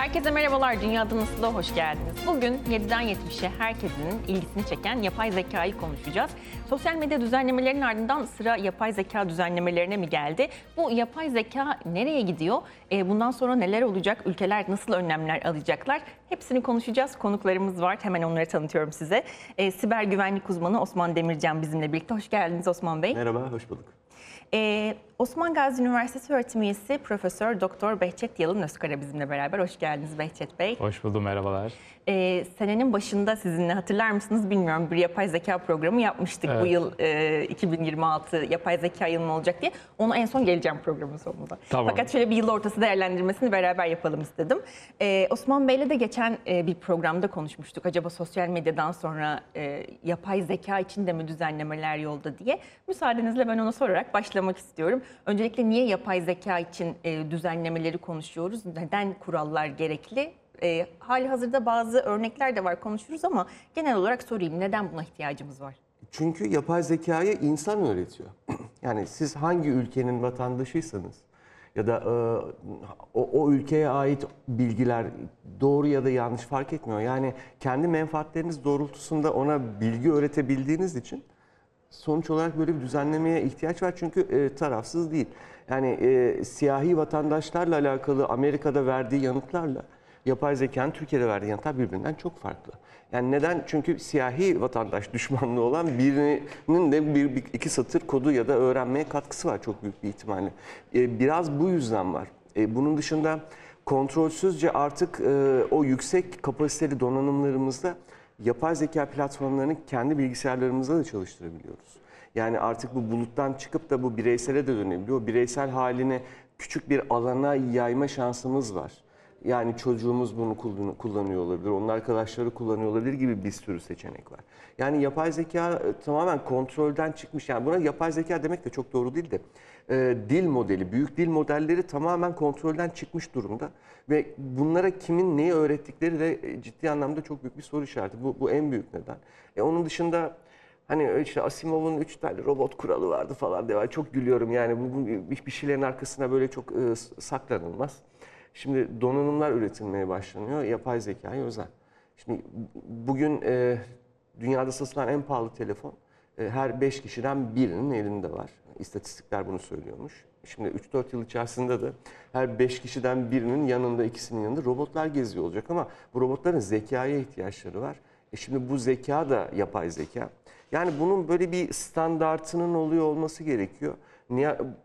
Herkese merhabalar, Dünyada Nasıl'a hoş geldiniz. Bugün 7'den 70'e herkesin ilgisini çeken yapay zekayı konuşacağız. Sosyal medya düzenlemelerinin ardından sıra yapay zeka düzenlemelerine mi geldi? Bu yapay zeka nereye gidiyor? Bundan sonra neler olacak? Ülkeler nasıl önlemler alacaklar? Hepsini konuşacağız. Konuklarımız var. Hemen onları tanıtıyorum size. Siber güvenlik uzmanı Osman Demircan bizimle birlikte. Hoş geldiniz Osman Bey. Merhaba, hoş bulduk. Osman Gazi Üniversitesi öğretim üyesi Profesör Doktor Behçet Yalın Özkara bizimle beraber. Hoş geldiniz Behçet Bey. Hoş buldum, merhabalar. Senenin başında sizinle hatırlar mısınız bilmiyorum, bir yapay zeka programı yapmıştık. Evet. Bu yıl 2026 yapay zeka yılı mı olacak diye. Onu en son geleceğim programın sonunda. Tamam. Fakat şöyle bir yıl ortası değerlendirmesini beraber yapalım istedim. Osman Bey'le de geçen bir programda konuşmuştuk. Acaba sosyal medyadan sonra yapay zeka için de mi düzenlemeler yolda diye. Müsaadenizle ben ona sorarak başlamak istiyorum. Öncelikle niye yapay zeka için düzenlemeleri konuşuyoruz? Neden kurallar gerekli? Hali hazırda bazı örnekler de var, konuşuruz ama genel olarak sorayım, neden buna ihtiyacımız var? Çünkü yapay zekayı insan öğretiyor. Yani siz hangi ülkenin vatandaşıysanız ya da o ülkeye ait bilgiler doğru ya da yanlış fark etmiyor. Yani kendi menfaatleriniz doğrultusunda ona bilgi öğretebildiğiniz için sonuç olarak böyle bir düzenlemeye ihtiyaç var. Çünkü tarafsız değil. Yani siyahi vatandaşlarla alakalı Amerika'da verdiği yanıtlarla yapay zekanın Türkiye'de verdiği yanıtlar birbirinden çok farklı. Yani neden? Çünkü siyahi vatandaş düşmanlığı olan birinin de iki satır kodu ya da öğrenmeye katkısı var çok büyük bir ihtimalle. Biraz bu yüzden var. Bunun dışında kontrolsüzce artık o yüksek kapasiteli donanımlarımızda yapay zeka platformlarını kendi bilgisayarlarımızda da çalıştırabiliyoruz. Yani artık bu buluttan çıkıp da bu bireysele de dönebiliyor. O bireysel halini küçük bir alana yayma şansımız var. Yani çocuğumuz bunu kullanıyor olabilir, onun arkadaşları kullanıyor olabilir gibi bir sürü seçenek var. Yani yapay zeka tamamen kontrolden çıkmış. Yani buna yapay zeka demek de çok doğru değil de dil modeli, büyük dil modelleri tamamen kontrolden çıkmış durumda. Ve bunlara kimin neyi öğrettikleri de ciddi anlamda çok büyük bir soru işareti. Bu en büyük neden. Onun dışında hani işte Asimov'un 3 tane robot kuralı vardı falan diye. Çok gülüyorum yani bu bir şeylerin arkasına böyle çok saklanılmaz. Şimdi donanımlar üretilmeye başlanıyor, yapay zekaya özel. Şimdi bugün dünyada satılan en pahalı telefon her 5 kişiden birinin elinde var. İstatistikler bunu söylüyormuş. Şimdi 3-4 yıl içerisinde de her 5 kişiden birinin yanında, ikisinin yanında robotlar geziyor olacak ama bu robotların zekaya ihtiyaçları var. Şimdi bu zeka da yapay zeka. Yani bunun böyle bir standartının oluyor olması gerekiyor.